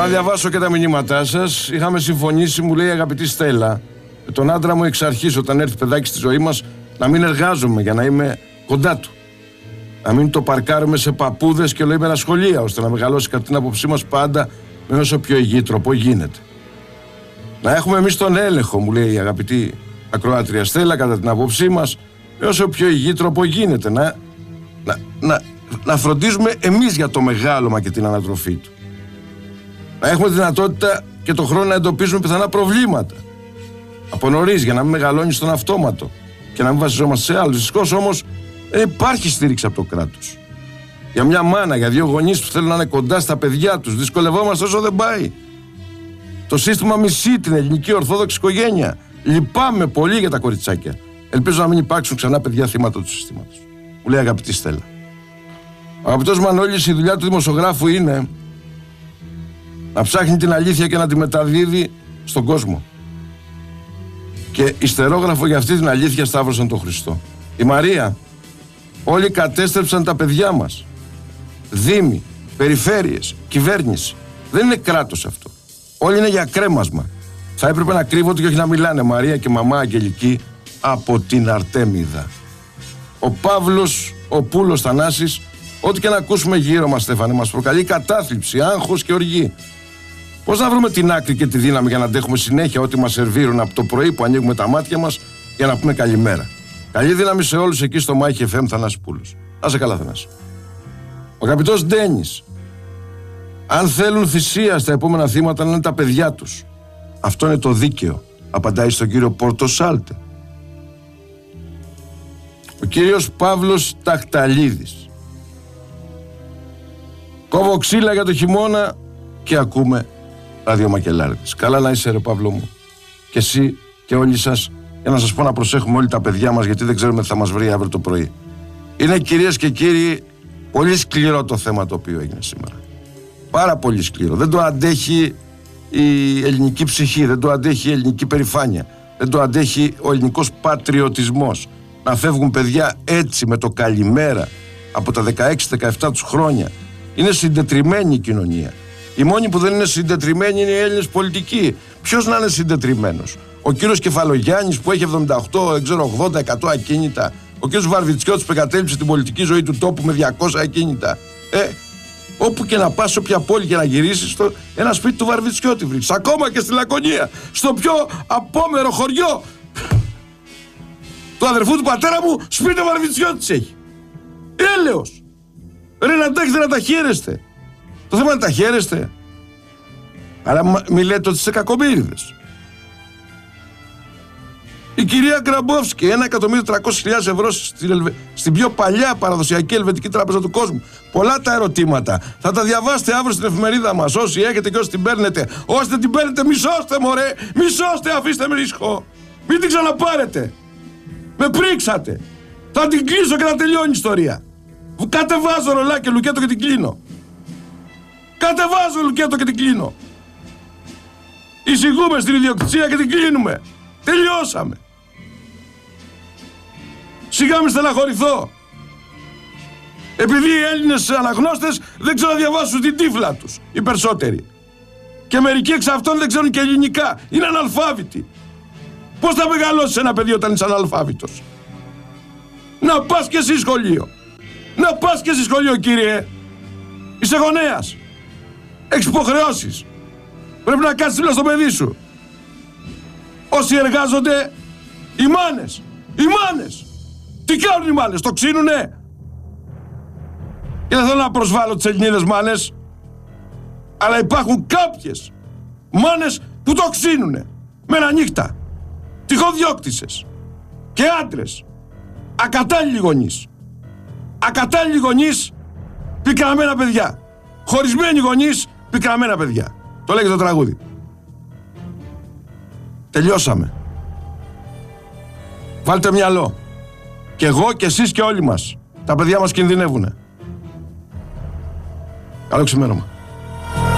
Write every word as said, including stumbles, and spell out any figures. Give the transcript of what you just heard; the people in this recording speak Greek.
να διαβάσω και τα μηνύματά σας. Είχαμε συμφωνήσει, μου λέει η αγαπητή Στέλλα, με τον άντρα μου εξ αρχής, όταν έρθει παιδάκι στη ζωή μας, να μην εργάζομαι για να είμαι κοντά του. Να μην το παρκάρουμε σε παππούδες και ολοήμερα σχολεία, ώστε να μεγαλώσει κατά την άποψή μας πάντα με όσο πιο υγιή τρόπο γίνεται. Να έχουμε εμείς τον έλεγχο, μου λέει η αγαπητή ακροάτρια Στέλλα, κατά την άποψή μας, με όσο πιο υγιή τρόπο γίνεται. Να, να, να, να φροντίζουμε εμείς για το μεγάλωμα και την ανατροφή του. Να έχουμε δυνατότητα και το χρόνο να εντοπίζουμε πιθανά προβλήματα. Από νωρίς, για να μην μεγαλώνει στον αυτόματο και να μην βασιζόμαστε σε άλλους. Δυστυχώς όμως δεν υπάρχει στήριξη από το κράτος. Για μια μάνα, για δύο γονείς που θέλουν να είναι κοντά στα παιδιά τους, δυσκολευόμαστε όσο δεν πάει. Το σύστημα μισεί την ελληνική ορθόδοξη οικογένεια. Λυπάμαι πολύ για τα κοριτσάκια. Ελπίζω να μην υπάρξουν ξανά παιδιά θύματα του συστήματος. Μου λέει αγαπητή Στέλλα. Ο αγαπητός Μανώλης, η δουλειά του δημοσιογράφου είναι να ψάχνει την αλήθεια και να τη μεταδίδει στον κόσμο. Και ιστερόγραφο για αυτή την αλήθεια σταύρωσαν τον Χριστό. Η Μαρία, όλοι κατέστρεψαν τα παιδιά μας. Δήμοι, περιφέρειες, κυβέρνηση. Δεν είναι κράτος αυτό. Όλοι είναι για κρέμασμα. Θα έπρεπε να κρύβονται και όχι να μιλάνε Μαρία και μαμά Αγγελική από την Αρτέμιδα. Ο Παύλος, ο Πούλος Θανάσης, ό,τι και να ακούσουμε γύρω μας, Στέφανε, μας προκαλεί κατάθλιψη, άγχος και οργή. Πώς να βρούμε την άκρη και τη δύναμη για να αντέχουμε συνέχεια ό,τι μας σερβίρουν από το πρωί που ανοίγουμε τα μάτια μας για να πούμε καλημέρα. Καλή δύναμη σε όλους εκεί στο Μάικ εφ εμ Θανάση Πούλος. Να σε καλά, Θανάση. Ο αγαπητός Ντένις. Αν θέλουν θυσία στα επόμενα θύματα να είναι τα παιδιά τους. Αυτό είναι το δίκαιο, απαντάει στον κύριο Πορτοσάλτε. Ο κύριος Παύλος Ταχταλίδης. Κόβω ξύλα για το χειμώνα και ακούμε ραδιομακελάρδες. Καλά να είσαι ρε Παύλο μου. Και εσύ και όλοι σας, για να σας πω να προσέχουμε όλοι τα παιδιά μας, γιατί δεν ξέρουμε τι θα μας βρει αύριο το πρωί. Είναι, κυρίες και κύριοι, πολύ σκληρό το θέμα το οποίο έγινε σήμερα. Πάρα πολύ σκληρό. Δεν το αντέχει η ελληνική ψυχή, δεν το αντέχει η ελληνική περηφάνεια, δεν το αντέχει ο ελληνικός πατριωτισμός. Να φεύγουν παιδιά έτσι με το καλημέρα από τα δεκαέξι δεκαεπτά τους χρόνια. Είναι συντετριμμένη η κοινωνία. Οι μόνοι που δεν είναι συντετριμμένοι είναι οι Έλληνες πολιτικοί. Ποιος να είναι συντετριμμένος? Ο κύριος Κεφαλογιάννης που έχει εβδομήντα οκτώ, δεν ξέρω, ογδόντα τοις εκατό ακίνητα. Ο κύριος Βαρβιτσιώτης που εγκατέλειψε την πολιτική ζωή του τόπου με διακόσια ακίνητα. Ε, όπου και να πας, σε όποια πόλη και να γυρίσεις, στο, ένα σπίτι του Βαρβιτσιώτη βρίσκεις. Ακόμα και στη Λακωνία, στο πιο απόμερο χωριό του αδερφού του πατέρα μου, σπίτι ο Βαρβιτσιώτης έχει. Έλεος. Ρε, να αντέχετε να τα χαίρεστε. Το θέμα είναι να τα χαίρεστε. Άρα μη λέτε ότι είστε κακομοίριδες. Η κυρία Γκραμπόφσκι, ένα εκατομμύριο τριακόσιες χιλιάδες ευρώ στην, Ελβε... στην πιο παλιά παραδοσιακή ελβετική τράπεζα του κόσμου. Πολλά τα ερωτήματα. Θα τα διαβάσετε αύριο στην εφημερίδα μας. Όσοι έχετε και όσοι την παίρνετε. Όσοι δεν την παίρνετε, μισώστε μωρέ. Μισώστε, αφήστε με ήσυχο. Μην την ξαναπάρετε. Με πρίξατε. Θα την κλείσω και να τελειώνει η ιστορία. Κατεβάζω ρολάκι λουκέτο και την κλείνω. Κατεβάζω λουκέτο και την κλείνω. Εισηγούμε στην ιδιοκτησία και την κλείνουμε. Τελειώσαμε. Σιγά μη στεναχωρηθώ. Επειδή οι Έλληνες αναγνώστες δεν ξέρουν να διαβάσουν την τύφλα τους, οι περισσότεροι. Και μερικοί εξ αυτών δεν ξέρουν και ελληνικά. Είναι αναλφάβητοι. Πώς θα μεγαλώσεις ένα παιδί όταν είσαι αναλφάβητος? Να πας και εσύ σχολείο. Να πας και εσύ σχολείο, κύριε. Είσαι γονέας. Έχεις υποχρεώσεις. Πρέπει να κάτσεις δίπλα στο παιδί σου. Όσοι εργάζονται, οι μάνες. Οι μάνες. Τι κάνουν οι μάνες? Το ξύνουνε? Και δεν θέλω να προσβάλλω τις Ελληνίδες μάνες, αλλά υπάρχουν κάποιες μάνες που το ξύνουνε με ένα νύχτα. Τυχοδιώκτησες και άντρες. Ακατάλληλοι γονείς. Ακατάλληλοι γονείς, πικραμένα παιδιά. Χωρισμένοι γονείς, πικραμένα παιδιά. Το λέγει το τραγούδι. Τελειώσαμε. Βάλτε μυαλό. Και εγώ και εσείς και όλοι μας. Τα παιδιά μας κινδυνεύουνε. Καλό ξημέρωμα.